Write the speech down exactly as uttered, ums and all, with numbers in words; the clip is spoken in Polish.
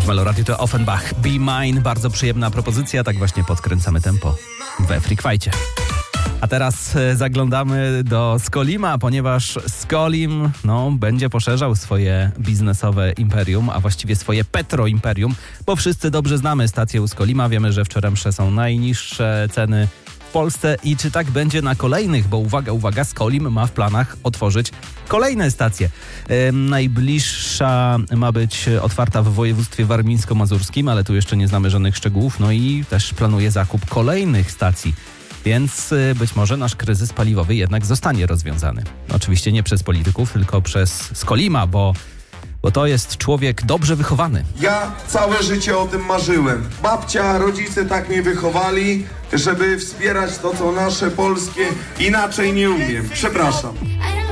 Halo Radio to Offenbach, Be Mine. Bardzo przyjemna propozycja, tak właśnie podkręcamy tempo we Freak Fight'cie. A teraz zaglądamy do Skolima, ponieważ Skolim no, będzie poszerzał swoje biznesowe imperium, a właściwie swoje petroimperium, bo wszyscy dobrze znamy stację u Skolima. Wiemy, że w Czeremsze są najniższe ceny w Polsce i czy tak będzie na kolejnych, bo uwaga, uwaga, Skolim ma w planach otworzyć kolejne stacje. Yy, najbliższa ma być otwarta w województwie warmińsko-mazurskim, ale tu jeszcze nie znamy żadnych szczegółów, no i też planuje zakup kolejnych stacji. Więc y, być może nasz kryzys paliwowy jednak zostanie rozwiązany. Oczywiście nie przez polityków, tylko przez Skolima, bo, bo to jest człowiek dobrze wychowany. Ja całe życie o tym marzyłem. Babcia, rodzice tak mnie wychowali, żeby wspierać to, co nasze polskie. Inaczej nie umiem. Przepraszam.